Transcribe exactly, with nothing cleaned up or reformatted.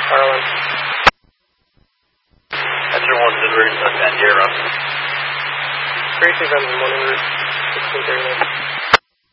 Harlan. That's your one good route, that's Bandera. Tracy's on the morning route, sixteen thirty-nine.